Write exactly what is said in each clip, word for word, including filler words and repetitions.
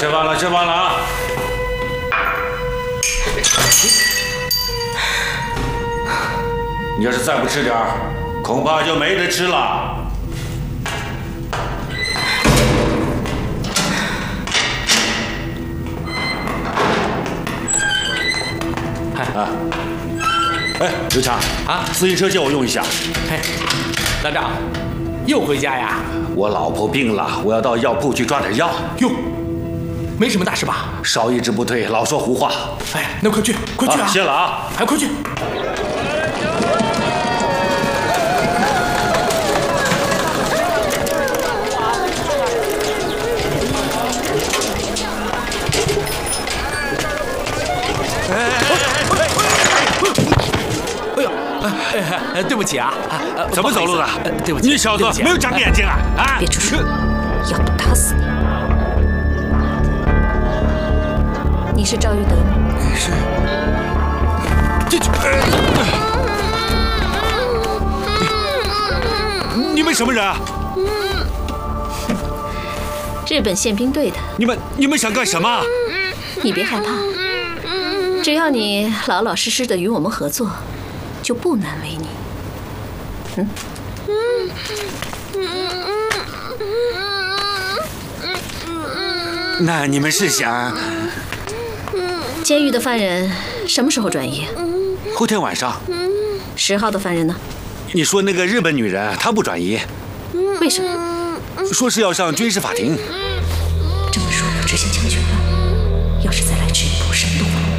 吃饭了，吃饭了啊！你要是再不吃点儿，恐怕就没得吃了。啊！哎，刘强啊，自行车借我用一下。 哎，老赵，又回家呀？ 我老婆病了，我要到药铺去抓点药。 哟，没什么大事吧？ 少一直不退，老说胡话。 哎，那快去，快去啊！ 谢了啊！ 还快去！哎，对不起啊！ 怎么走路的？ 对不起， 你小子没有长眼睛啊！啊！ 别出声，要不打死你！你是赵玉德吗？ 是。进去。你们什么人啊？ 日本宪兵队的。 你们你们想干什么？ 你别害怕，只要你老老实实的与我们合作，就不难为你。嗯。 那你们是想？ 监狱的犯人什么时候转移？ 后天晚上。 十号的犯人呢？ 你说那个日本女人，她不转移？ 为什么？ 说是要上军事法庭。 这么说，执行枪决了。要是再来吃一口山东饭。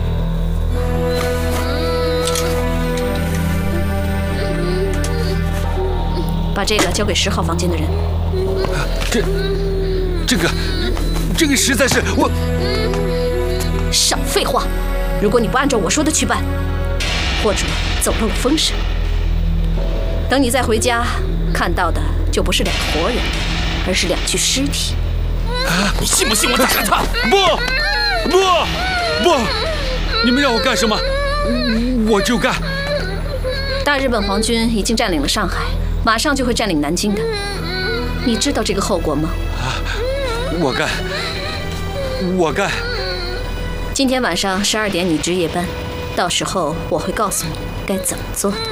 把这个交给十号房间的人。 这，这个，这个实在是我。 少废话！如果你不按照我说的去办，或者走漏了风声，等你再回家，看到的就不是两个活人，而是两具尸体。 啊！你信不信我打他？ 不，不，不！你们让我干什么，我就干。 大日本皇军已经占领了上海。马上就会占领南京的，你知道这个后果吗？ 啊，我干，我干。 今天晚上十二点你值夜班，到时候我会告诉你该怎么做的。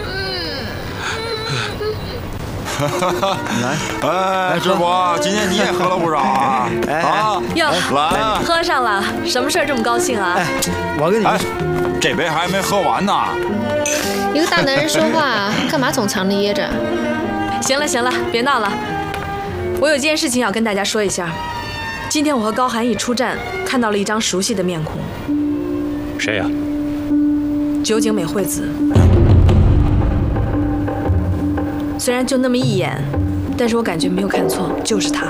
来，哎，师傅，今天你也喝了不少啊！啊， 哟， 来， 喝上了，什么事儿这么高兴啊？ 哎，我跟你们，这杯还没喝完呢。 一个大男人说话，干嘛总藏着掖着？ 行了行了，别闹了，我有件事情要跟大家说一下。今天我和高寒一出站，看到了一张熟悉的面孔。 谁呀？ 酒井美惠子。虽然就那么一眼，但是我感觉没有看错，就是她。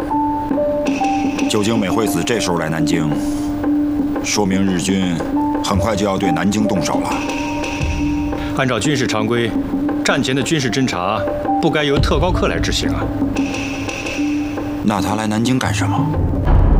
酒井美惠子这时候来南京，说明日军很快就要对南京动手了。 按照军事常规，战前的军事侦察不该由特高课来执行啊。 那他来南京干什么？